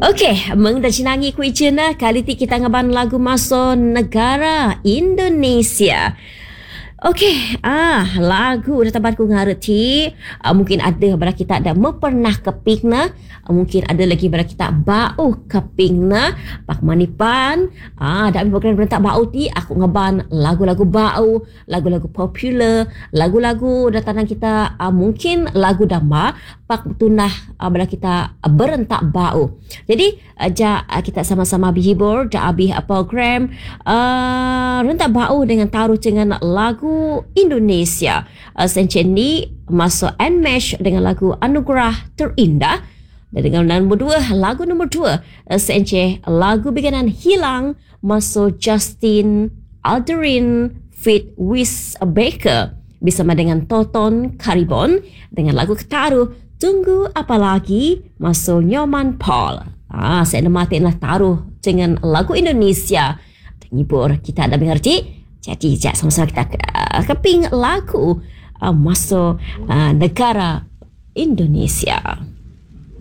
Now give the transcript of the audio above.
Okey, mengenai kuicina kali ti kita ngaban lagu masuk negara Indonesia. Okey, lagu dah tabat ku ngareti, mungkin ada bara kita ada pernah kepingna, mungkin ada lagi bara kita bau kepingna, pak manipan, dak program berentak bau ti aku ngaban lagu-lagu bau, lagu-lagu popular, lagu-lagu datang kita mungkin lagu damba pak tunah bara kita berentak bau. Jadi kita sama-sama berhibur dak habis program rentak bau dengan taruh dengan lagu Indonesia. Sencen ni masuk Nmesh dengan lagu Anugerah Terindah. Dan dengan lagu nombor 2 sencen lagu bikinan Hilang masuk Justin Alderin Fit Wis Baker bersama dengan Toton Karibon dengan lagu ketaruh Tunggu Apa Lagi masuk Nyoman Paul. Saya namatin lah taruh dengan lagu Indonesia. Tenghibur kita ada mengerti. Jadi sama-sama kita keping lagu masuk negara Indonesia.